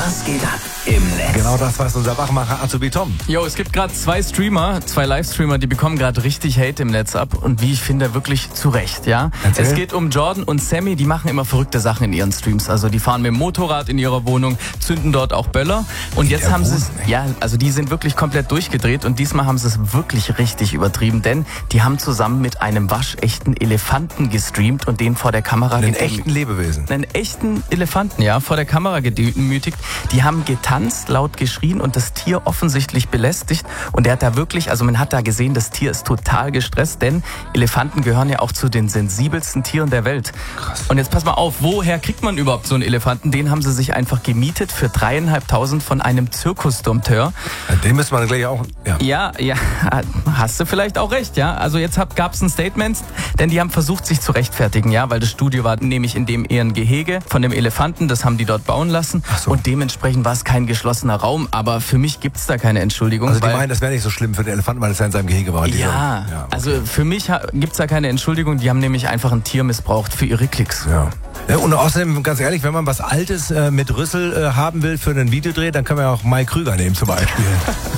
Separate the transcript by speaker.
Speaker 1: Was geht ab im Netz?
Speaker 2: Genau das weiß unser Wachmacher Azubi Tom.
Speaker 3: Jo, es gibt gerade zwei Livestreamer, die bekommen gerade richtig Hate im Netz ab und wie ich finde, wirklich zu Recht, ja.
Speaker 2: Erzähl.
Speaker 3: Es geht um Jordan und Sammy, die machen immer verrückte Sachen in ihren Streams. Also die fahren mit dem Motorrad in ihrer Wohnung, zünden dort auch Böller und jetzt haben sie es, ja, also die sind wirklich komplett durchgedreht und diesmal haben sie es wirklich richtig übertrieben, denn die haben zusammen mit einem waschechten Elefanten gestreamt und den vor der Kamera
Speaker 2: Einen echten Lebewesen.
Speaker 3: einen echten Elefanten, ja, vor der Kamera gedemütigt. Die haben getanzt, laut geschrien und das Tier offensichtlich belästigt. Und er hat da wirklich, also man hat da gesehen, das Tier ist total gestresst, denn Elefanten gehören ja auch zu den sensibelsten Tieren der Welt.
Speaker 2: Krass.
Speaker 3: Und jetzt pass mal auf, woher kriegt man überhaupt so einen Elefanten? Den haben sie sich einfach gemietet für 3.500 von einem Zirkusdompteur.
Speaker 2: Den müsste man gleich auch... Ja.
Speaker 3: Ja, hast du vielleicht auch recht, ja. Also jetzt gab es ein Statement, denn die haben versucht, sich zu rechtfertigen, ja, weil das Studio war nämlich in dem eher ein Gehege von dem Elefanten, das haben die dort bauen lassen.
Speaker 2: Ach so.
Speaker 3: Und dementsprechend war es kein geschlossener Raum, aber für mich gibt's da keine Entschuldigung.
Speaker 2: Also die
Speaker 3: weil,
Speaker 2: meinen, das wäre nicht so schlimm für den Elefanten, weil es ja in seinem Gehege war.
Speaker 3: ja,
Speaker 2: okay.
Speaker 3: also für mich gibt's da keine Entschuldigung, die haben nämlich einfach ein Tier missbraucht für ihre Klicks.
Speaker 2: Ja. Ja, und außerdem, ganz ehrlich, wenn man was Altes mit Rüssel haben will für einen Videodreh, dann können wir ja auch Mike Krüger nehmen zum Beispiel.